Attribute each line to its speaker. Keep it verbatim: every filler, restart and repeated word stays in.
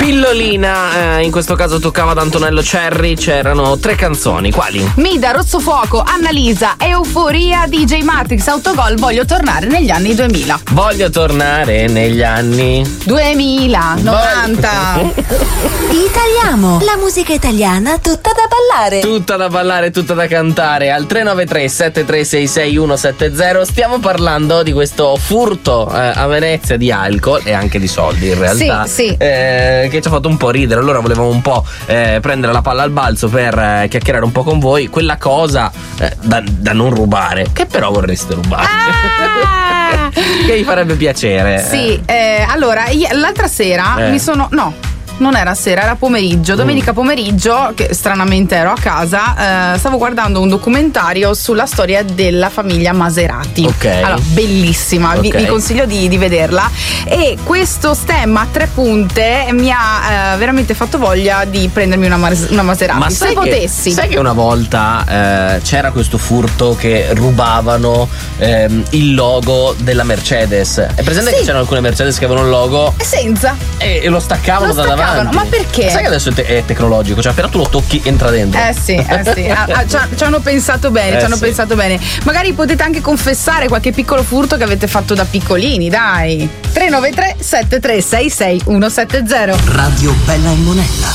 Speaker 1: Pillolina, eh, in questo caso toccava ad Antonello Cerri, c'erano tre canzoni, quali?
Speaker 2: Mida, Rossofuoco, Annalisa, Euforia, D J Matrix, Autogol, voglio tornare negli anni duemila.
Speaker 1: Voglio tornare negli anni
Speaker 2: duemila, novanta.
Speaker 3: Italiamo, la musica italiana tutta da ballare.
Speaker 1: Tutta da ballare, tutta da cantare. Al tre nove tre sette tre sei sei uno sette zero stiamo parlando di questo furto eh, a Venezia di alcol e anche di soldi in realtà.
Speaker 2: Sì, sì.
Speaker 1: Eh, che ci ha fatto un po' ridere. Allora volevamo un po' eh, prendere la palla al balzo per eh, chiacchierare un po' con voi. Quella cosa eh, da, da non rubare, che però vorreste rubare.
Speaker 2: Ah!
Speaker 1: Che vi farebbe piacere.
Speaker 2: Sì, eh, allora io, l'altra sera
Speaker 1: Eh.
Speaker 2: mi sono. No. Non era sera, era pomeriggio, domenica pomeriggio, che stranamente ero a casa, eh, stavo guardando un documentario sulla storia della famiglia Maserati.
Speaker 1: Ok.
Speaker 2: Allora, bellissima, vi,
Speaker 1: Ok.
Speaker 2: vi consiglio di, di vederla. E questo stemma a tre punte mi ha eh, veramente fatto voglia di prendermi una, Mas- una Maserati.
Speaker 1: Ma
Speaker 2: se
Speaker 1: sai che,
Speaker 2: potessi.
Speaker 1: sai che una volta eh, c'era questo furto che rubavano ehm, il logo della Mercedes? È presente
Speaker 2: Sì.
Speaker 1: che c'erano alcune Mercedes che avevano il logo
Speaker 2: E senza.
Speaker 1: e, e lo staccavano
Speaker 2: Lo
Speaker 1: da
Speaker 2: staccavano,
Speaker 1: davanti?
Speaker 2: ma perché?
Speaker 1: Sai che adesso è, te- è tecnologico, cioè appena tu lo tocchi entra dentro.
Speaker 2: Eh sì, eh sì. Ah, ah, ci, ha- ci hanno pensato bene,
Speaker 1: Eh
Speaker 2: ci hanno
Speaker 1: sì.
Speaker 2: pensato bene. Magari potete anche confessare qualche piccolo furto che avete fatto da piccolini, dai. tre nove tre sette tre sei sei uno sette zero.
Speaker 4: Radio Bella e Monella.